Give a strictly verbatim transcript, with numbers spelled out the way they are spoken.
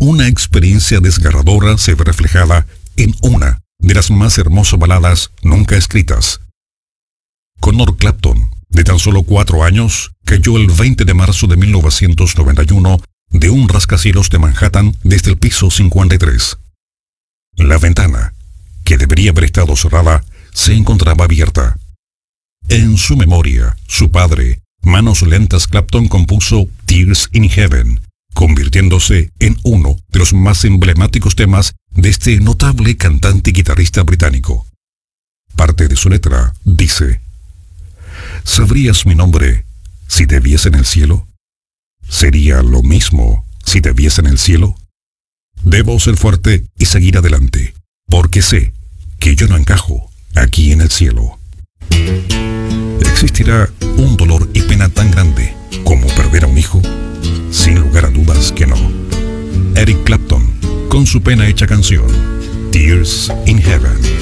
Una experiencia desgarradora se ve reflejada en una de las más hermosas baladas nunca escritas. Conor Clapton, de tan solo cuatro años, cayó el veinte de marzo de mil novecientos noventa y uno de un rascacielos de Manhattan desde el piso cincuenta y tres. La ventana, que debería haber estado cerrada, se encontraba abierta. En su memoria, su padre, Manos Lentas Clapton, compuso Tears in Heaven, convirtiéndose en uno de los más emblemáticos temas de este notable cantante y guitarrista británico. Parte de su letra dice: ¿sabrías mi nombre si te viese en el cielo? ¿Sería lo mismo si te viese en el cielo? Debo ser fuerte y seguir adelante, porque sé que yo no encajo aquí en el cielo. ¿Existirá un dolor y pena tan grande como perder a un hijo? Sin lugar a dudas que no. Eric Clapton, con su pena hecha canción, Tears in Heaven.